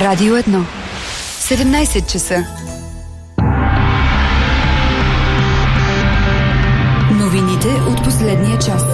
Радио 1. 17 часа. Новините от последния час.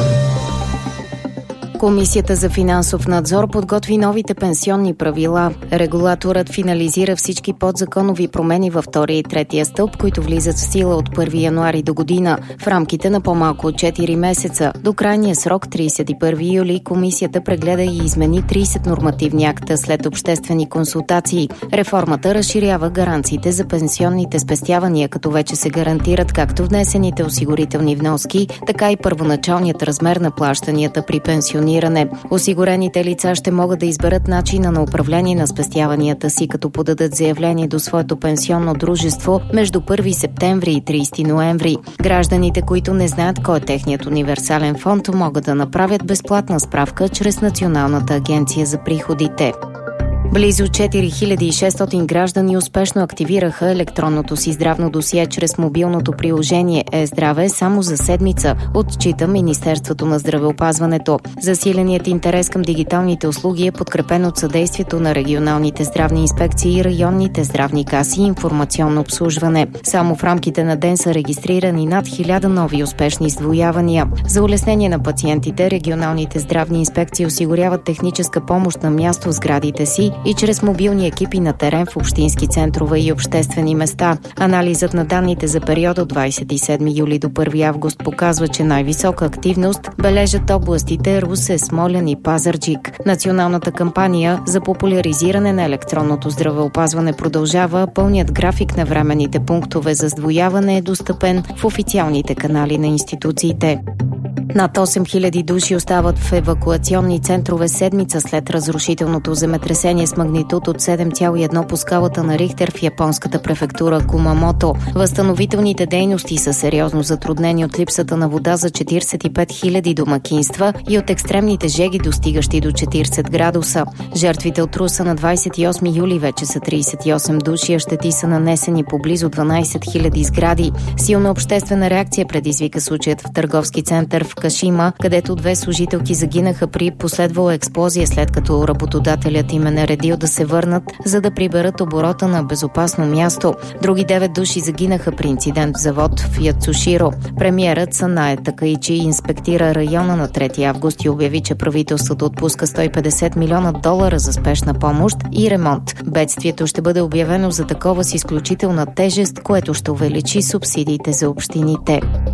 Комисията за финансов надзор подготви новите пенсионни правила. Регулаторът финализира всички подзаконови промени във втория и третия стълб, които влизат в сила от 1 януари до година. В рамките на по-малко от 4 месеца. До крайния срок, 31 юли, комисията прегледа и измени 30 нормативни акта след обществени консултации. Реформата разширява гаранциите за пенсионните спестявания, като вече се гарантират както внесените осигурителни вноски, така и първоначалният размер на плащанията при пенсиониране. Осигурените лица ще могат да изберат начина на управление на спестяванията си, като подадат заявление до своето пенсионно дружество между 1 септември и 30 ноември. Гражданите, които не знаят кой е техният универсален фонд, могат да направят безплатна справка чрез Националната агенция за приходите. Близо 4600 граждани успешно активираха електронното си здравно досие чрез мобилното приложение Е-здраве само за седмица, отчита Министерството на здравеопазването. Засиленият интерес към дигиталните услуги е подкрепен от съдействието на регионалните здравни инспекции и районните здравни каси и информационно обслужване. Само в рамките на ден са регистрирани над 1000 нови успешни издвоявания. За улеснение на пациентите, регионалните здравни инспекции осигуряват техническа помощ на място в сградите си и чрез мобилни екипи на терен в общински центрове и обществени места. Анализът на данните за периода от 27 юли до 1 август показва, че най-висока активност бележат областите Русе, Смолян и Пазарджик. Националната кампания за популяризиране на електронното здравеопазване продължава. Пълният график на временните пунктове за сдвояване е достъпен в официалните канали на институциите. Над 8000 души остават в евакуационни центрове седмица след разрушителното земетресение с магнитуд от 7,1 по скалата на Рихтер в японската префектура Кумамото. Възстановителните дейности са сериозно затруднени от липсата на вода за 45 000 домакинства и от екстремните жеги, достигащи до 40 градуса. Жертвите от труса на 28 юли вече са 38 души, а щети са нанесени по близо 12 000 сгради. Силна обществена реакция предизвика случаят в търговски център в Кашима, където 2 служителки загинаха при последвала експлозия, след като работодателят им е наредил да се върнат, за да приберат оборота на безопасно място. Други 9 души загинаха при инцидент в завод в Яцуширо. Премиерът Санае Такаичи инспектира района на 3 август и обяви, че правителството отпуска $150 милиона за спешна помощ и ремонт. Бедствието ще бъде обявено за такова с изключителна тежест, което ще увеличи субсидиите за общините.